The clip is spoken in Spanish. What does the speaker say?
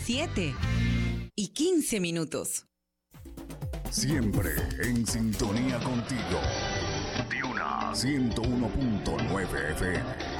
7:15. Siempre en sintonía contigo. Duna 101.9 FM.